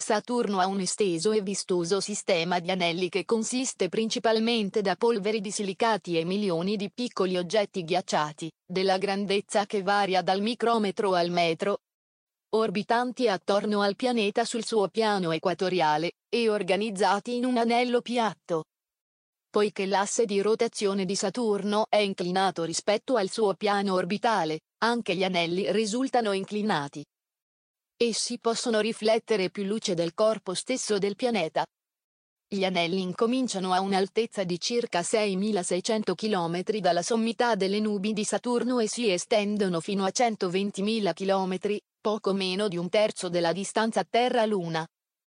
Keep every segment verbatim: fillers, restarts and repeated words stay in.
Saturno ha un esteso e vistoso sistema di anelli che consiste principalmente da polveri di silicati e milioni di piccoli oggetti ghiacciati, della grandezza che varia dal micrometro al metro, orbitanti attorno al pianeta sul suo piano equatoriale, e organizzati in un anello piatto. Poiché l'asse di rotazione di Saturno è inclinato rispetto al suo piano orbitale, anche gli anelli risultano inclinati. Essi possono riflettere più luce del corpo stesso del pianeta. Gli anelli incominciano a un'altezza di circa seimilaseicento chilometri dalla sommità delle nubi di Saturno e si estendono fino a centoventimila chilometri, poco meno di un terzo della distanza Terra-Luna.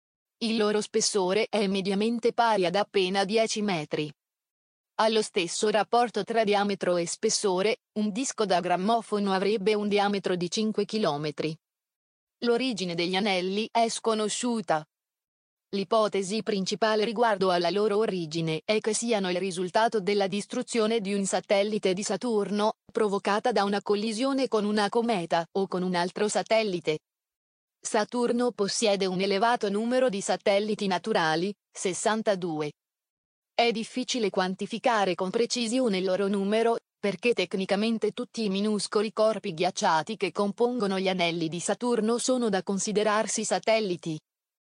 Il loro spessore è mediamente pari ad appena dieci metri. Allo stesso rapporto tra diametro e spessore, un disco da grammofono avrebbe un diametro di cinque chilometri. L'origine degli anelli è sconosciuta. L'ipotesi principale riguardo alla loro origine è che siano il risultato della distruzione di un satellite di Saturno, provocata da una collisione con una cometa o con un altro satellite. Saturno possiede un elevato numero di satelliti naturali, sessantadue. È difficile quantificare con precisione il loro numero, perché tecnicamente tutti i minuscoli corpi ghiacciati che compongono gli anelli di Saturno sono da considerarsi satelliti.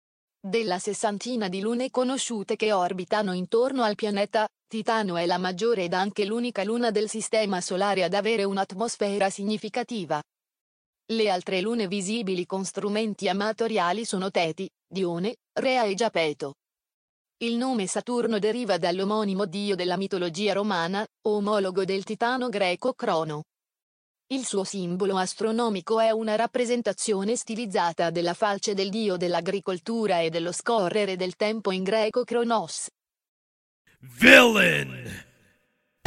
Della sessantina di lune conosciute che orbitano intorno al pianeta, Titano è la maggiore ed anche l'unica luna del Sistema Solare ad avere un'atmosfera significativa. Le altre lune visibili con strumenti amatoriali sono Teti, Dione, Rea e Giapeto. Il nome Saturno deriva dall'omonimo dio della mitologia romana, omologo del titano greco Crono. Il suo simbolo astronomico è una rappresentazione stilizzata della falce del dio dell'agricoltura e dello scorrere del tempo in greco Cronos. Villain!